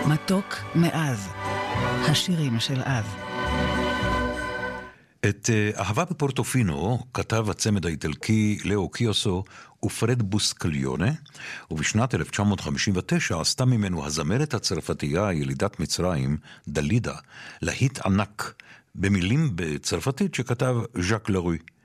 מתוק מאז, השירים של אז. את אהבה בפורטופינו כתב הצמד האיטלקי לאו קיוסו ופרד בוסקליונה, ובשנת 1959 עשתה ממנו הזמרת הצרפתייה ילידת מצרים, דלידה, להיט ענק, במילים בצרפתית שכתב ז'אק לרוי.